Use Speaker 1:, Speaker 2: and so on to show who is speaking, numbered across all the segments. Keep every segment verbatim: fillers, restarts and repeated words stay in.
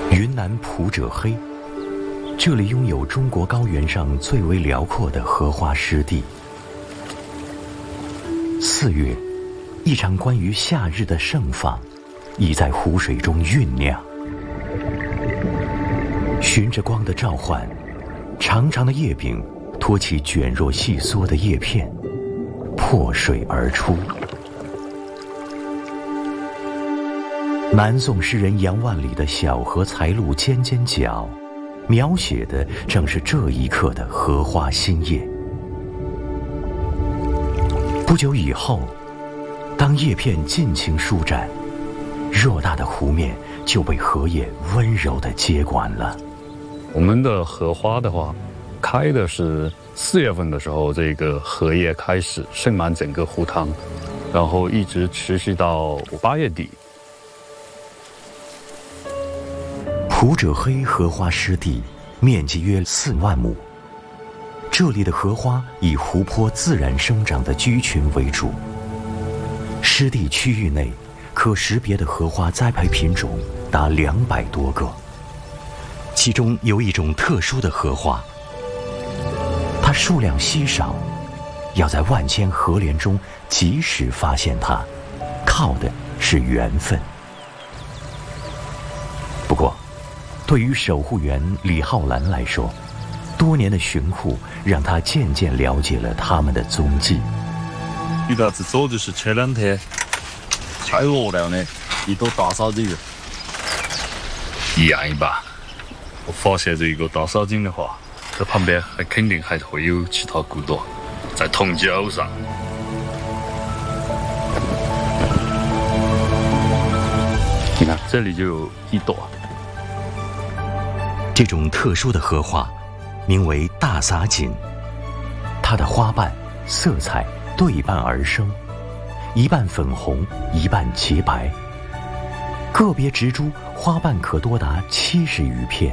Speaker 1: 云南普者黑，这里拥有中国高原上最为辽阔的荷花湿地。四月，一场关于夏日的盛放已在湖水中酝酿。循着光的召唤，长长的叶柄托起卷若细梭的叶片，破水而出。南宋诗人杨万里的小荷才露尖尖角，描写的正是这一刻的荷花新叶。不久以后，当叶片尽情舒展，偌大的湖面就被荷叶温柔地接管了。
Speaker 2: 我们的荷花的话，开的是四月份的时候，这个荷叶开始盛满整个湖塘，然后一直持续到八月底。
Speaker 1: 普者黑荷花湿地面积约四万亩，这里的荷花以湖泊自然生长的居群为主。湿地区域内可识别的荷花栽培品种达两百多个，其中有一种特殊的荷花，它数量稀少，要在万千荷莲中及时发现它，靠的是缘分。不过，对于守护员李浩然来说，多年的寻库让他渐渐了解了他们的踪迹。
Speaker 3: 遇到只走就是前两天太热了呢，一朵大烧井，一样一把。我发现这一个大烧井的话，这旁边还肯定还会有其他骨朵，在同角上。你看，这里就有一朵。
Speaker 1: 这种特殊的荷花名为大撒锦，它的花瓣色彩对半而生，一半粉红，一半洁白。个别植株花瓣可多达七十余片。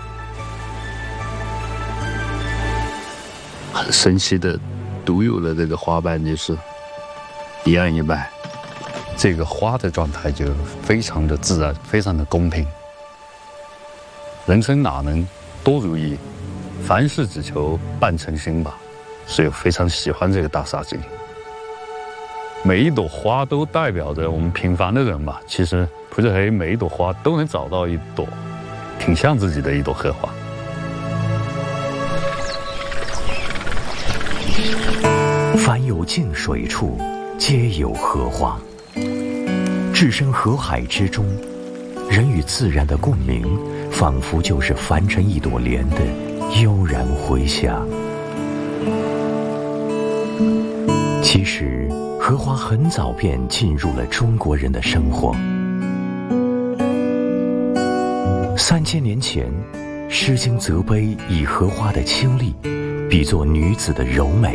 Speaker 2: 很神奇的、独有的这个花瓣就是一样一半，这个花的状态就非常的自然，非常的公平。人生哪能多如意，凡事只求半诚心吧。所以我非常喜欢这个大撒井。每一朵花都代表着我们平凡的人吧。其实普者黑每一朵花都能找到一朵挺像自己的一朵荷花。
Speaker 1: 凡有净水处，皆有荷花。置身河海之中，人与自然的共鸣，仿佛就是凡尘一朵莲的悠然回响。其实，荷花很早便进入了中国人的生活。三千年前，《诗经》责碑以荷花的清丽，比作女子的柔美。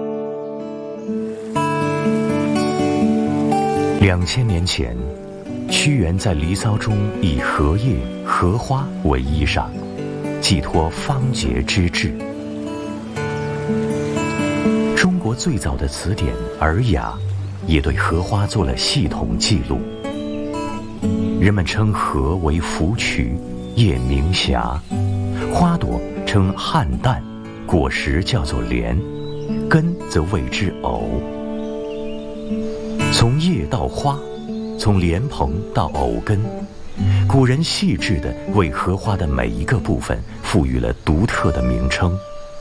Speaker 1: 两千年前，屈原在《离骚》中以荷叶、荷花为衣裳，寄托芳洁之志。中国最早的词典《尔雅》也对荷花做了系统记录。人们称荷为芙蕖，叶名霞，花朵称菡萏，果实叫做莲，根则谓之藕。从叶到花，从莲蓬到藕根，古人细致地为荷花的每一个部分赋予了独特的名称。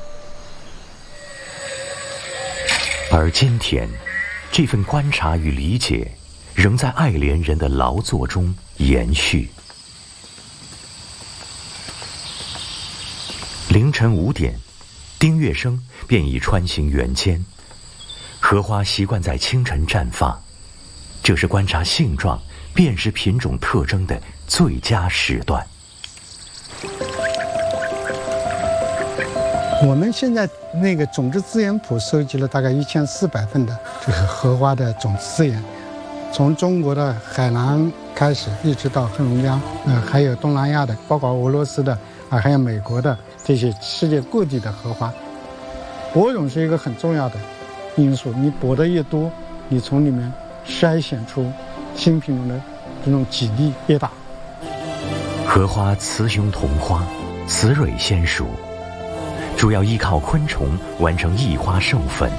Speaker 1: 而今天，这份观察与理解仍在爱莲人的劳作中延续。凌晨五点，丁月笙便已穿行园间。荷花习惯在清晨绽放，这是观察性状、辨识品种特征的最佳时段。
Speaker 4: 我们现在那个种子资源库收集了大概一千四百份的这个荷花的种子资源，从中国的海南开始，一直到黑龙江，呃，还有东南亚的，包括俄罗斯的啊，还有美国的这些世界各地的荷花。播种是一个很重要的因素，你播的越多，你从里面筛选出新品种的这种几率越大。
Speaker 1: 荷花雌雄同花，雌蕊先熟，主要依靠昆虫完成异花授粉。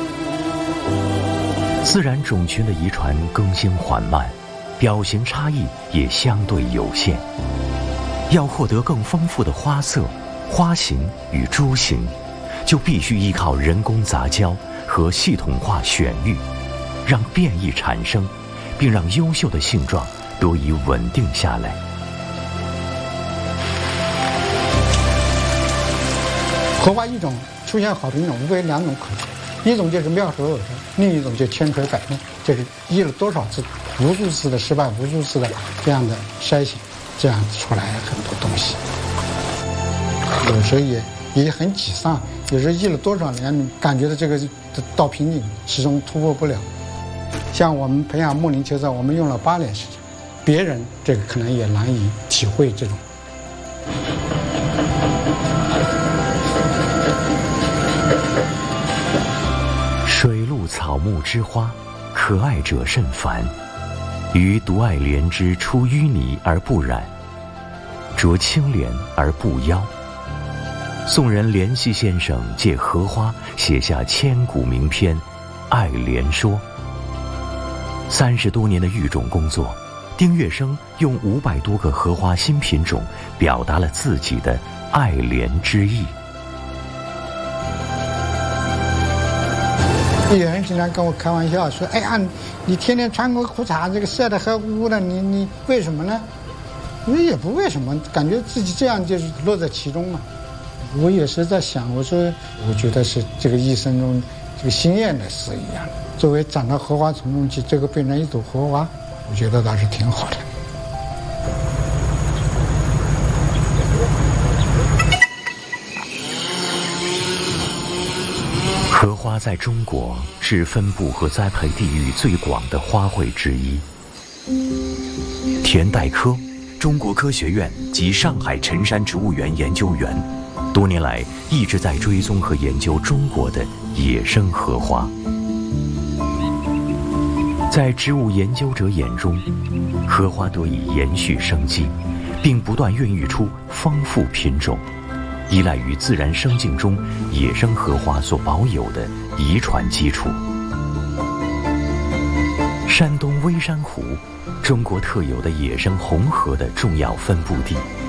Speaker 1: 自然种群的遗传更新缓慢，表型差异也相对有限。要获得更丰富的花色、花型与株型，就必须依靠人工杂交和系统化选育，让变异产生，并让优秀的性状得以稳定下来。
Speaker 4: 荷花一种出现好的品种无非两种可能，一种就是妙手偶得，另一种就千锤百炼，就是历了多少次、无数次的失败、无数次的这样的筛选，这样出来很多东西。有时候也也很沮丧，有时候历了多少年，感觉到这个到瓶颈，始终突破不了。像我们培养木林秋色，我们用了八年时间，别人这个可能也难以体会这种。
Speaker 1: 水陆草木之花，可爱者甚蕃。余独爱莲之出淤泥而不染，着清莲而不妖。宋人莲溪先生借荷花写下千古名篇《爱莲说》。三十多年的育种工作，丁月笙用五百多个荷花新品种，表达了自己的爱莲之意。
Speaker 4: 有人经常跟我开玩笑说：“哎呀，你天天穿个裤衩，这个晒得黑乎乎的，你你为什么呢？”我说也不为什么，感觉自己这样就是乐在其中嘛。我也是在想，我说我觉得是这个一生中这个心愿的事一样的。作为长到荷花丛中去，这个变成一朵荷花，我觉得倒是挺好的。
Speaker 1: 荷花在中国是分布和栽培地域最广的花卉之一。田代科，中国科学院及上海辰山植物园研究员，多年来一直在追踪和研究中国的野生荷花。在植物研究者眼中，荷花得以延续生机，并不断孕育出丰富品种，依赖于自然生境中野生荷花所保有的遗传基础。山东微山湖，中国特有的野生红荷的重要分布地，